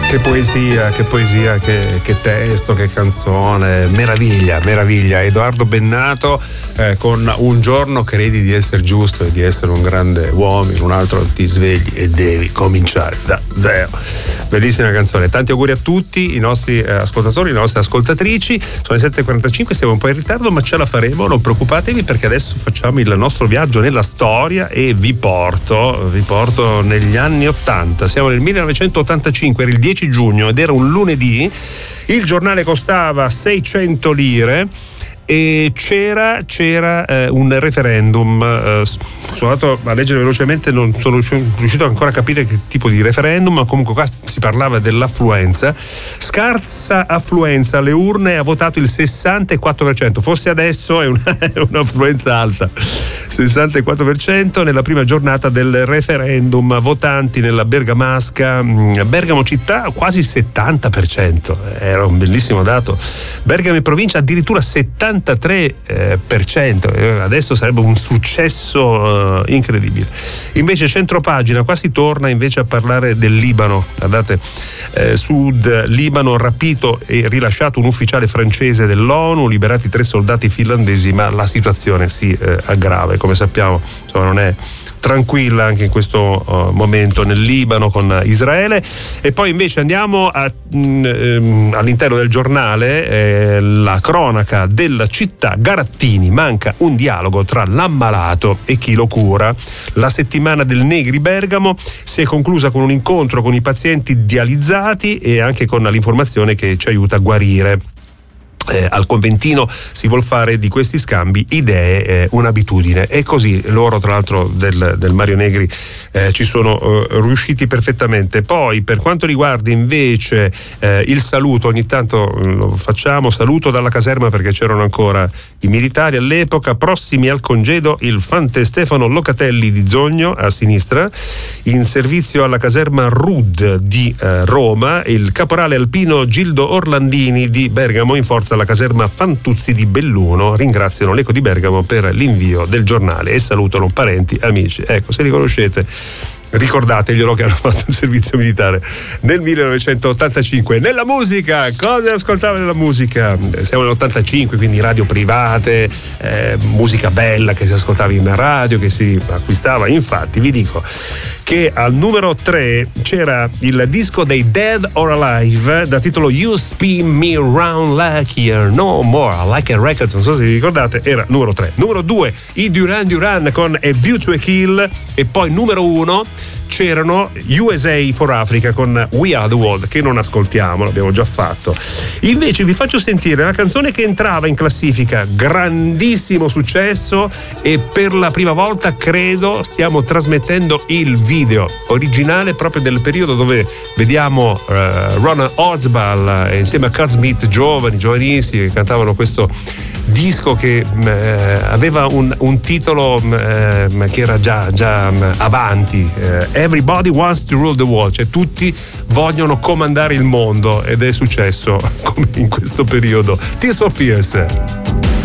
Che poesia, che testo, che canzone, meraviglia. Edoardo Bennato con Un giorno credi di essere giusto e di essere un grande uomo, in un altro ti svegli e devi cominciare da zero. Bellissima canzone, tanti auguri a tutti i nostri ascoltatori, le nostre ascoltatrici. Sono le 7:45, siamo un po' in ritardo ma ce la faremo, non preoccupatevi, perché adesso facciamo il nostro viaggio nella storia e vi porto negli anni 80. Siamo nel 1985, era il 10 giugno ed era un lunedì. Il giornale costava 600 lire e c'era un referendum. Sono andato a leggere velocemente, non sono riuscito ancora a capire che tipo di referendum, ma comunque qua si parlava dell'affluenza. Scarsa affluenza alle urne, ha votato il 64%, forse adesso è un'affluenza alta. 64% nella prima giornata del referendum. Votanti nella Bergamasca, Bergamo città quasi 70%, era un bellissimo dato. Bergamo in provincia addirittura 73%, adesso sarebbe un successo incredibile. Invece centropagina, qua si torna invece a parlare del Libano. Guardate, Sud Libano, rapito e rilasciato un ufficiale francese dell'ONU, liberati 3 soldati finlandesi, ma la situazione si aggrava. Come sappiamo, insomma, non è tranquilla anche in questo momento nel Libano con Israele. E poi invece andiamo all'interno del giornale, la cronaca della città. Garattini, manca un dialogo tra l'ammalato e chi lo cura. La settimana del Negri Bergamo si è conclusa con un incontro con i pazienti dializzati e anche con l'informazione che ci aiuta a guarire. Al Conventino si vuol fare di questi scambi idee un'abitudine, e così loro, tra l'altro del Mario Negri, ci sono riusciti perfettamente. Poi per quanto riguarda invece il saluto, ogni tanto lo facciamo, saluto dalla caserma, perché c'erano ancora i militari all'epoca. Prossimi al congedo il Fante Stefano Locatelli di Zogno a sinistra, in servizio alla caserma Rud di Roma, il caporale alpino Gildo Orlandini di Bergamo, in forza alla caserma Fantuzzi di Belluno. Ringraziano l'Eco di Bergamo per l'invio del giornale e salutano parenti, amici. Ecco, se li conoscete, ricordateglielo che hanno fatto il servizio militare nel 1985. Nella musica, cosa ascoltava nella musica? Siamo nell'85, quindi radio private, musica bella che si ascoltava in radio, che si acquistava. Infatti vi dico che al numero 3 c'era il disco dei Dead or Alive da titolo You Spin Me Round Like You're No More, Like a Records, non so se vi ricordate, era numero 3. Numero 2 i Duran Duran con A View to a Kill, e poi numero 1 c'erano USA for Africa con We Are the World, che non ascoltiamo, l'abbiamo già fatto. Invece vi faccio sentire la canzone che entrava in classifica, grandissimo successo, e per la prima volta credo stiamo trasmettendo il video originale proprio del periodo dove vediamo Ron Orzabal insieme a Kurt Smith, giovanissimi, che cantavano questo disco che aveva un titolo che era già avanti, Everybody Wants to Rule the World, cioè tutti vogliono comandare il mondo, ed è successo come in questo periodo. Tears for Fears.